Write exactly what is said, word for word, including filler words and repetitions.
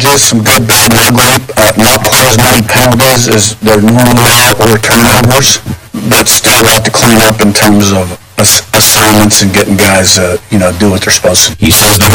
packages, some good, bad, and ugly. Uh, not quite as many penalties as there normally are or turnovers, but still a lot to clean up in terms of ass- assignments and getting guys, uh, you know, do what they're supposed to. He says the